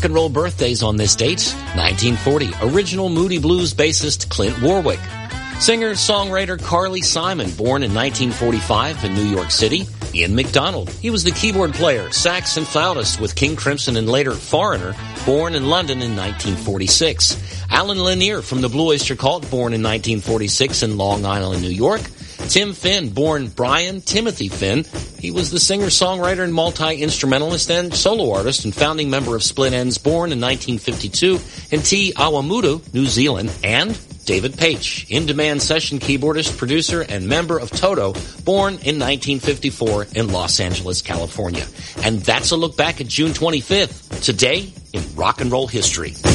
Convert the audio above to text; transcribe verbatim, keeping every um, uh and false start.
Rock and roll birthdays on this date. nineteen forty, original Moody Blues bassist Clint Warwick. Singer-songwriter Carly Simon, born in nineteen forty-five in New York City. Ian MacDonald, he was the keyboard player, sax and flautist with King Crimson and later Foreigner, born in London in nineteen forty-six. Alan Lanier from the Blue Oyster Cult, born in nineteen forty-six in Long Island, New York. Tim Finn, born Brian Timothy Finn. He was the singer-songwriter and multi-instrumentalist and solo artist and founding member of Split Enz, born in nineteen fifty-two in Te Awamutu, New Zealand. And David Paich, in-demand session keyboardist, producer, and member of Toto, born in nineteen fifty-four in Los Angeles, California. And that's a look back at June twenty-fifth, today in rock and roll history.